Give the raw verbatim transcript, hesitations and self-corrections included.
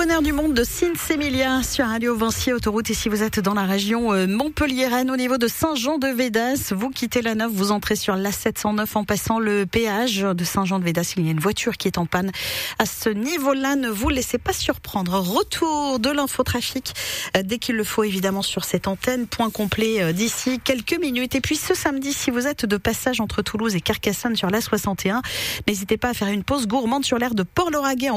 bonheur du monde de Sins-Emilia sur Radio Vancier Autoroute. Et si vous êtes dans la région Montpellier-Rennes, au niveau de Saint-Jean-de-Védas, vous quittez la Neuve, vous entrez sur l'A sept cent neuf en passant le péage de Saint-Jean-de-Védas. Il y a une voiture qui est en panne. À ce niveau-là, ne vous laissez pas surprendre. Retour de l'infotrafic dès qu'il le faut, évidemment, sur cette antenne. Point complet d'ici quelques minutes. Et puis ce samedi, si vous êtes de passage entre Toulouse et Carcassonne sur l'A soixante et un, n'hésitez pas à faire une pause gourmande sur l'aire de Port-Lauragais.